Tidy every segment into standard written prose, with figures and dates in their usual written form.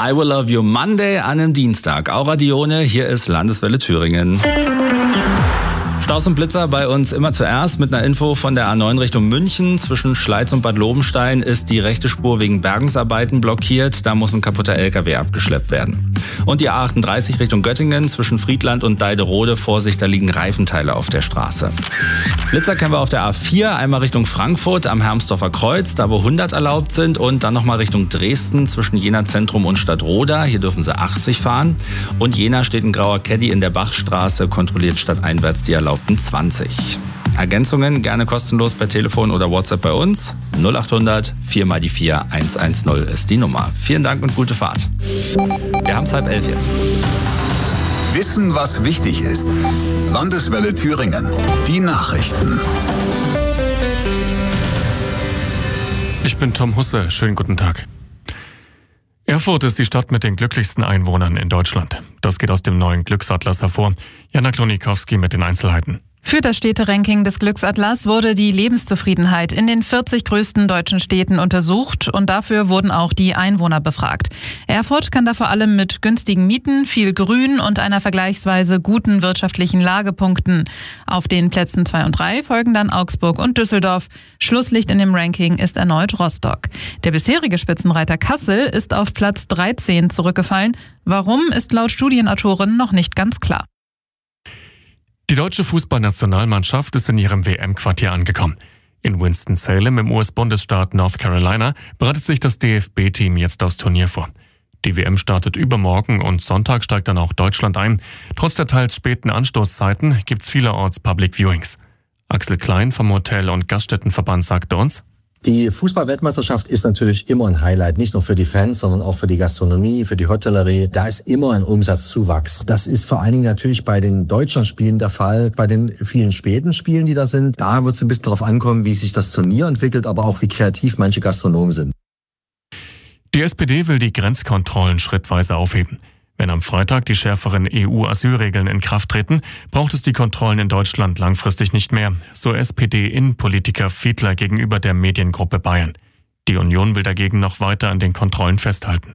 I Will Love You Monday an einem Dienstag. Aura Dione, hier ist Landeswelle Thüringen. Staus und Blitzer bei uns immer zuerst mit einer Info von der A9 Richtung München. Zwischen Schleiz und Bad Lobenstein ist die rechte Spur wegen Bergungsarbeiten blockiert. Da muss ein kaputter LKW abgeschleppt werden. Und die A38 Richtung Göttingen zwischen Friedland und Deiderode. Vorsicht, da liegen Reifenteile auf der Straße. Blitzer kennen wir auf der A4, einmal Richtung Frankfurt am Hermsdorfer Kreuz, da wo 100 erlaubt sind. Und dann nochmal Richtung Dresden zwischen Jena Zentrum und Stadtroda. Hier dürfen sie 80 fahren. Und Jena steht ein grauer Caddy in der Bachstraße, kontrolliert stadteinwärts die erlaubten 20. Ergänzungen gerne kostenlos per Telefon oder WhatsApp bei uns. 0800 4 mal die 4 110 ist die Nummer. Vielen Dank und gute Fahrt. Wir haben es 10:30 jetzt. Wissen, was wichtig ist. Landeswelle Thüringen. Die Nachrichten. Ich bin Tom Husse. Schönen guten Tag. Erfurt ist die Stadt mit den glücklichsten Einwohnern in Deutschland. Das geht aus dem neuen Glücksatlas hervor. Jana Klonikowski mit den Einzelheiten. Für das Städteranking des Glücksatlas wurde die Lebenszufriedenheit in den 40 größten deutschen Städten untersucht und dafür wurden auch die Einwohner befragt. Erfurt kann da vor allem mit günstigen Mieten, viel Grün und einer vergleichsweise guten wirtschaftlichen Lage punkten. Auf den Plätzen 2 und 3 folgen dann Augsburg und Düsseldorf. Schlusslicht in dem Ranking ist erneut Rostock. Der bisherige Spitzenreiter Kassel ist auf Platz 13 zurückgefallen. Warum, ist laut Studienautoren noch nicht ganz klar. Die deutsche Fußballnationalmannschaft ist in ihrem WM-Quartier angekommen. In Winston-Salem im US-Bundesstaat North Carolina bereitet sich das DFB-Team jetzt aufs Turnier vor. Die WM startet übermorgen und Sonntag steigt dann auch Deutschland ein. Trotz der teils späten Anstoßzeiten gibt's vielerorts Public Viewings. Axel Klein vom Hotel- und Gaststättenverband sagte uns: Die Fußball-Weltmeisterschaft ist natürlich immer ein Highlight, nicht nur für die Fans, sondern auch für die Gastronomie, für die Hotellerie. Da ist immer ein Umsatzzuwachs. Das ist vor allen Dingen natürlich bei den Deutschlandspielen der Fall. Bei den vielen späten Spielen, die da sind, da wird es ein bisschen darauf ankommen, wie sich das Turnier entwickelt, aber auch wie kreativ manche Gastronomen sind. Die SPD will die Grenzkontrollen schrittweise aufheben. Wenn am Freitag die schärferen EU-Asylregeln in Kraft treten, braucht es die Kontrollen in Deutschland langfristig nicht mehr, so SPD-Innenpolitiker Fiedler gegenüber der Mediengruppe Bayern. Die Union will dagegen noch weiter an den Kontrollen festhalten.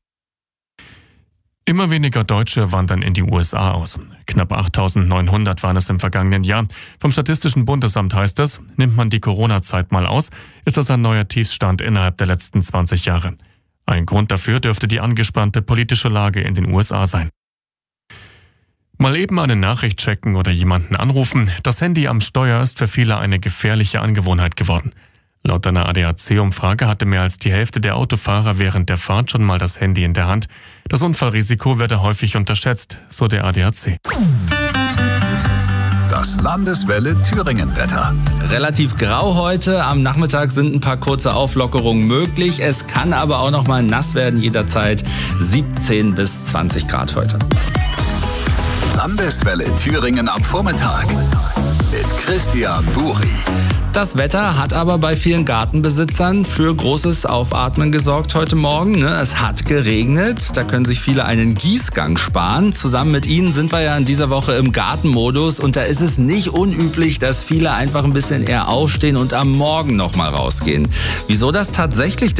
Immer weniger Deutsche wandern in die USA aus. Knapp 8.900 waren es im vergangenen Jahr. Vom Statistischen Bundesamt heißt es, nimmt man die Corona-Zeit mal aus, ist das ein neuer Tiefstand innerhalb der letzten 20 Jahre. Ein Grund dafür dürfte die angespannte politische Lage in den USA sein. Mal eben eine Nachricht checken oder jemanden anrufen, das Handy am Steuer ist für viele eine gefährliche Angewohnheit geworden. Laut einer ADAC-Umfrage hatte mehr als die Hälfte der Autofahrer während der Fahrt schon mal das Handy in der Hand. Das Unfallrisiko werde häufig unterschätzt, so der ADAC. Das Landeswelle Thüringen-Wetter. Relativ grau heute. Am Nachmittag sind ein paar kurze Auflockerungen möglich. Es kann aber auch noch mal nass werden jederzeit. 17 bis 20 Grad heute. Landeswelle Thüringen am Vormittag. Mit Christian Buri. Das Wetter hat aber bei vielen Gartenbesitzern für großes Aufatmen gesorgt heute Morgen. Es hat geregnet, da können sich viele einen Gießgang sparen. Zusammen mit Ihnen sind wir ja in dieser Woche im Gartenmodus und da ist es nicht unüblich, dass viele einfach ein bisschen eher aufstehen und am Morgen noch mal rausgehen. Wieso das tatsächlich